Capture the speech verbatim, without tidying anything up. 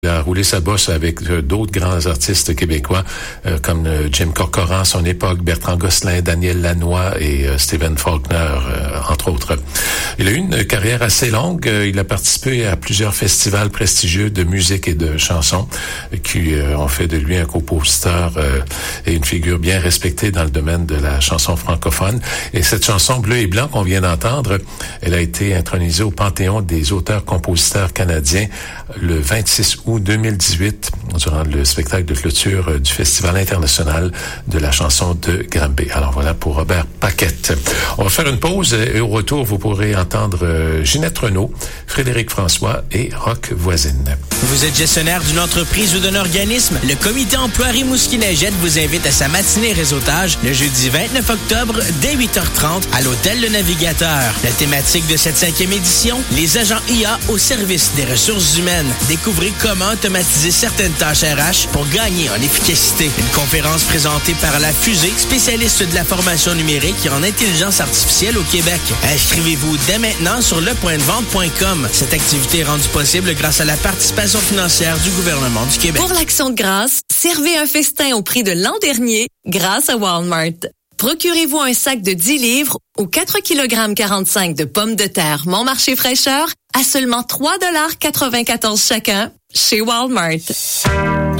Il a roulé sa bosse avec euh, d'autres grands artistes québécois euh, comme euh, Jim Corcoran à son époque, Bertrand Gosselin, Daniel Lanois et euh, Stephen Faulkner, euh, entre autres. Il a eu une carrière assez longue. Euh, il a participé à plusieurs festivals prestigieux de musique et de chansons euh, qui euh, ont fait de lui un compositeur euh, et une figure bien respectée dans le domaine de la chanson francophone. Et cette chanson Bleu et Blanc qu'on vient d'entendre, elle a été intronisée au Panthéon des auteurs-compositeurs canadiens le vingt-six août deux mille dix-huit, durant le spectacle de clôture du Festival international de la chanson de Granby. Alors voilà pour Robert Paquette. On va faire une pause et au retour, vous pourrez entendre Ginette Renaud, Frédéric François et Roch Voisine. Vous êtes gestionnaire d'une entreprise ou d'un organisme? Le Comité emploi Rimouski-Neigette vous invite à sa matinée réseautage le jeudi vingt-neuf octobre dès huit heures trente à l'Hôtel Le Navigateur. La thématique de cette cinquième édition, les agents I A au service des ressources humaines. Découvrez comment automatiser certaines tâches R H pour gagner en efficacité. Une conférence présentée par La Fusée, spécialiste de la formation numérique et en intelligence artificielle au Québec. Inscrivez-vous dès maintenant sur le point de vente point com. Cette activité est rendue possible grâce à la participation financière du gouvernement du Québec. Pour l'Action de grâce, servez un festin au prix de l'an dernier grâce à Walmart. Procurez-vous un sac de dix livres ou quatre virgule quarante-cinq kilogrammes de pommes de terre Montmarché fraîcheur à seulement trois dollars quatre-vingt-quatorze chacun chez Walmart.